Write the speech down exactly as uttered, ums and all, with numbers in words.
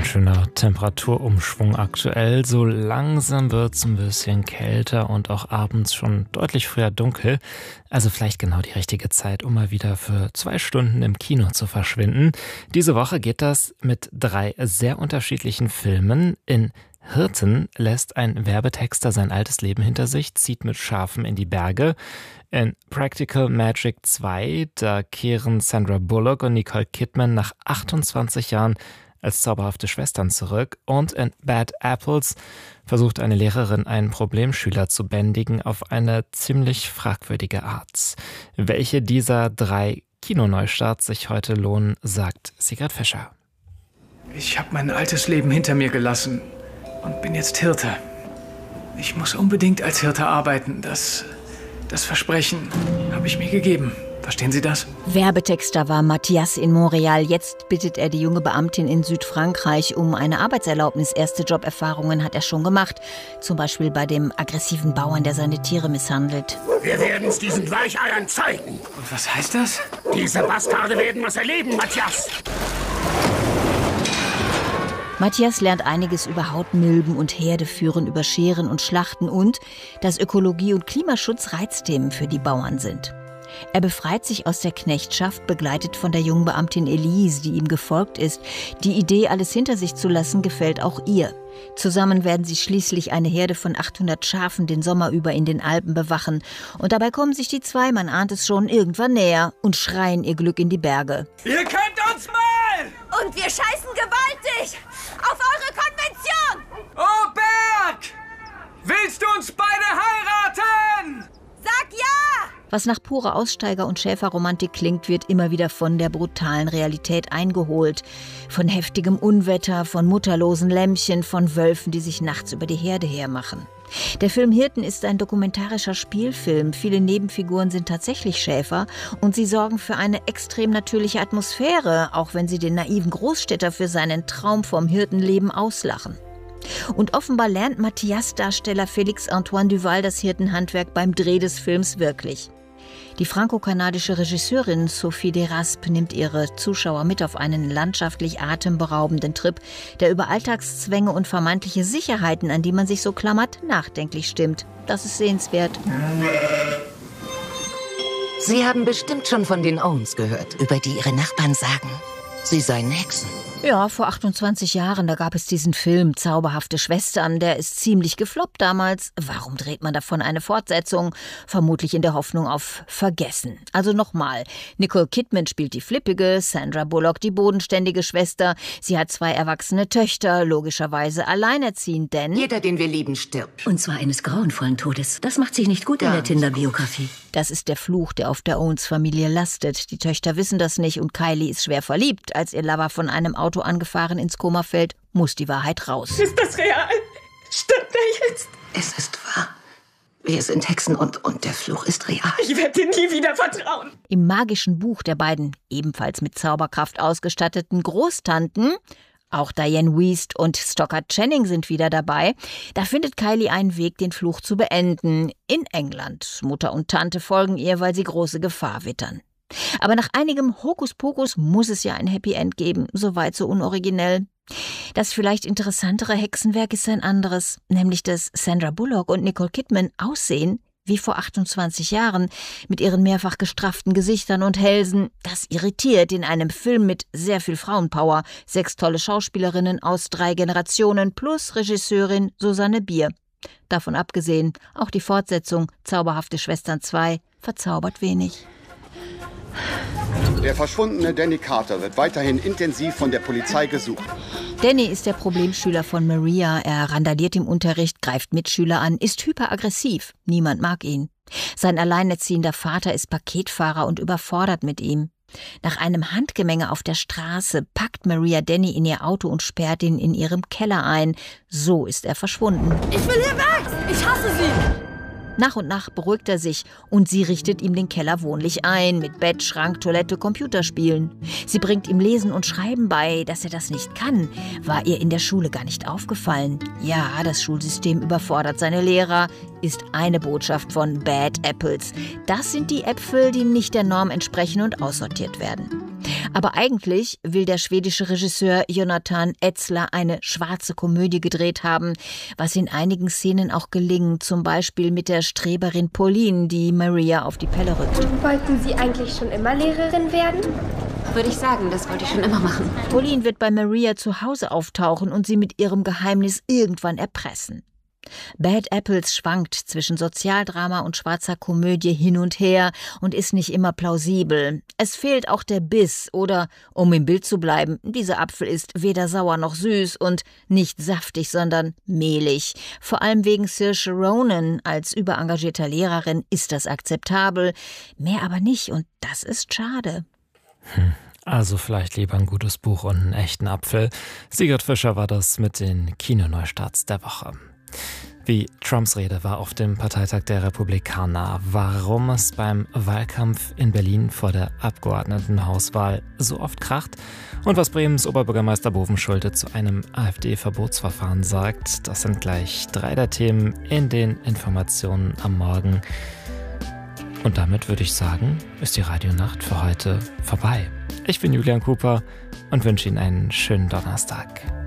Ein schöner Temperaturumschwung aktuell. So langsam wird es ein bisschen kälter und auch abends schon deutlich früher dunkel. Also vielleicht genau die richtige Zeit, um mal wieder für zwei Stunden im Kino zu verschwinden. Diese Woche geht das mit drei sehr unterschiedlichen Filmen. In Hirten lässt ein Werbetexter sein altes Leben hinter sich, zieht mit Schafen in die Berge. In Practical Magic zwei, da kehren Sandra Bullock und Nicole Kidman nach achtundzwanzig Jahren als zauberhafte Schwestern zurück. Und in Bad Apples versucht eine Lehrerin, einen Problemschüler zu bändigen auf eine ziemlich fragwürdige Art. Welche dieser drei Kinoneustarts sich heute lohnen, sagt Sigrid Fischer. Ich habe mein altes Leben hinter mir gelassen und bin jetzt Hirte. Ich muss unbedingt als Hirte arbeiten. Das, das Versprechen habe ich mir gegeben. Verstehen Sie das? Werbetexter war Matthias in Montreal. Jetzt bittet er die junge Beamtin in Südfrankreich um eine Arbeitserlaubnis. Erste Joberfahrungen hat er schon gemacht. Zum Beispiel bei dem aggressiven Bauern, der seine Tiere misshandelt. Wir werden es diesen Weicheiern zeigen. Und was heißt das? Diese Bastarde werden was erleben, Matthias. Matthias lernt einiges über Hautmilben und Herdeführen, über Scheren und Schlachten und dass Ökologie und Klimaschutz Reizthemen für die Bauern sind. Er befreit sich aus der Knechtschaft, begleitet von der jungen Beamtin Elise, die ihm gefolgt ist. Die Idee, alles hinter sich zu lassen, gefällt auch ihr. Zusammen werden sie schließlich eine Herde von achthundert Schafen den Sommer über in den Alpen bewachen. Und dabei kommen sich die zwei, man ahnt es schon, irgendwann näher und schreien ihr Glück in die Berge. Ihr könnt uns mal! Und wir scheißen gewaltig auf eure Konvention! Oh, Berg! Willst du uns beide heiraten? Sag ja! Was nach purer Aussteiger- und Schäferromantik klingt, wird immer wieder von der brutalen Realität eingeholt. Von heftigem Unwetter, von mutterlosen Lämmchen, von Wölfen, die sich nachts über die Herde hermachen. Der Film Hirten ist ein dokumentarischer Spielfilm. Viele Nebenfiguren sind tatsächlich Schäfer und sie sorgen für eine extrem natürliche Atmosphäre, auch wenn sie den naiven Großstädter für seinen Traum vom Hirtenleben auslachen. Und offenbar lernt Matthias-Darsteller Félix-Antoine Duval das Hirtenhandwerk beim Dreh des Films wirklich. Die franco-kanadische Regisseurin Sophie Deraspe nimmt ihre Zuschauer mit auf einen landschaftlich atemberaubenden Trip, der über Alltagszwänge und vermeintliche Sicherheiten, an die man sich so klammert, nachdenklich stimmt. Das ist sehenswert. Sie haben bestimmt schon von den Owens gehört, über die Ihre Nachbarn sagen, sie seien Hexen. Ja, vor achtundzwanzig Jahren, da gab es diesen Film Zauberhafte Schwestern. Der ist ziemlich gefloppt damals. Warum dreht man davon eine Fortsetzung? Vermutlich in der Hoffnung auf Vergessen. Also nochmal. Nicole Kidman spielt die flippige, Sandra Bullock die bodenständige Schwester. Sie hat zwei erwachsene Töchter, logischerweise alleinerziehend, denn... Jeder, den wir lieben, stirbt. Und zwar eines grauenvollen Todes. Das macht sich nicht gut in Ja. der Tinder-Biografie. Das ist der Fluch, der auf der Owens-Familie lastet. Die Töchter wissen das nicht und Kylie ist schwer verliebt. Als ihr Lover von einem Auto angefahren ins Koma fällt, muss die Wahrheit raus. Ist das real? Stimmt er jetzt? Es ist wahr. Wir sind Hexen und, und der Fluch ist real. Ich werde dir nie wieder vertrauen. Im magischen Buch der beiden, ebenfalls mit Zauberkraft ausgestatteten Großtanten, auch Diane Wiest und Stockard Channing sind wieder dabei, da findet Kylie einen Weg, den Fluch zu beenden. In England. Mutter und Tante folgen ihr, weil sie große Gefahr wittern. Aber nach einigem Hokuspokus muss es ja ein Happy End geben, soweit so unoriginell. Das vielleicht interessantere Hexenwerk ist ein anderes, nämlich dass Sandra Bullock und Nicole Kidman aussehen wie vor achtundzwanzig Jahren, mit ihren mehrfach gestrafften Gesichtern und Hälsen. Das irritiert in einem Film mit sehr viel Frauenpower. Sechs tolle Schauspielerinnen aus drei Generationen plus Regisseurin Susanne Bier. Davon abgesehen, auch die Fortsetzung Zauberhafte Schwestern zwei verzaubert wenig. Der verschwundene Danny Carter wird weiterhin intensiv von der Polizei gesucht. Danny ist der Problemschüler von Maria. Er randaliert im Unterricht, greift Mitschüler an, ist hyperaggressiv. Niemand mag ihn. Sein alleinerziehender Vater ist Paketfahrer und überfordert mit ihm. Nach einem Handgemenge auf der Straße packt Maria Danny in ihr Auto und sperrt ihn in ihrem Keller ein. So ist er verschwunden. Ich will hier weg! Ich hasse sie! Nach und nach beruhigt er sich und sie richtet ihm den Keller wohnlich ein, mit Bett, Schrank, Toilette, Computerspielen. Sie bringt ihm Lesen und Schreiben bei, dass er das nicht kann. War ihr in der Schule gar nicht aufgefallen. Ja, das Schulsystem überfordert seine Lehrer, ist eine Botschaft von Bad Apples. Das sind die Äpfel, die nicht der Norm entsprechen und aussortiert werden. Aber eigentlich will der schwedische Regisseur Jonathan Etzler eine schwarze Komödie gedreht haben, was in einigen Szenen auch gelingt, zum Beispiel mit der Streberin Pauline, die Maria auf die Pelle rückt. Wollten Sie eigentlich schon immer Lehrerin werden? Würde ich sagen, das wollte ich schon immer machen. Pauline wird bei Maria zu Hause auftauchen und sie mit ihrem Geheimnis irgendwann erpressen. Bad Apples schwankt zwischen Sozialdrama und schwarzer Komödie hin und her und ist nicht immer plausibel. Es fehlt auch der Biss oder, um im Bild zu bleiben, dieser Apfel ist weder sauer noch süß und nicht saftig, sondern mehlig. Vor allem wegen Saoirse Ronan als überengagierter Lehrerin ist das akzeptabel, mehr aber nicht und das ist schade. Hm. Also vielleicht lieber ein gutes Buch und einen echten Apfel. Sigrid Fischer war das mit den Kinoneustarts der Woche. Wie Trumps Rede war auf dem Parteitag der Republikaner, warum es beim Wahlkampf in Berlin vor der Abgeordnetenhauswahl so oft kracht und was Bremens Oberbürgermeister Bovenschulte zu einem AfD-Verbotsverfahren sagt, das sind gleich drei der Themen in den Informationen am Morgen. Und damit würde ich sagen, ist die Radionacht für heute vorbei. Ich bin Julian Cooper und wünsche Ihnen einen schönen Donnerstag.